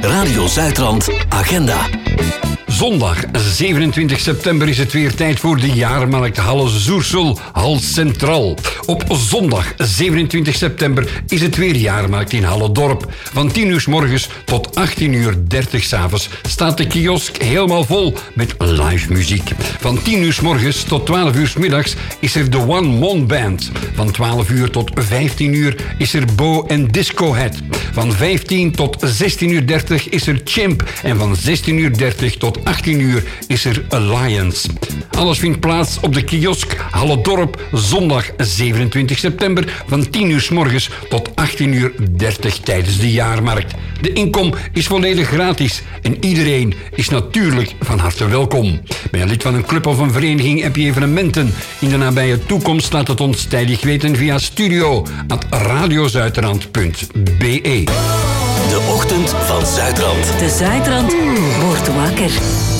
Radio Zuidrand Agenda. Zondag 27 september is het weer tijd voor de jaarmarkt Halle Zoersel, Hal Centraal. Op zondag 27 september is het weer jaarmarkt in Halle Dorp. Van 10 uur 's morgens tot 18:30 's avonds staat de kiosk helemaal vol met live muziek. Van 10 uur 's morgens tot 12 uur 's middags is er de One Mon Band. Van 12 uur tot 15 uur is er Bo en Disco Head. Van 15 tot 16:30 is er Chimp. En van 16:30 tot 18 uur is er Alliance. Alles vindt plaats op de kiosk Halle Dorp, zondag 27 september van 10 uur 's morgens tot 18:30 tijdens de jaarmarkt. De inkom is volledig gratis en iedereen is natuurlijk van harte welkom. Ben je lid van een club of een vereniging, heb je evenementen in de nabije toekomst, laat het ons tijdig weten via studio@radiozuidrand.be. De ochtend van Zuidrand. De Zuidrand wordt wakker.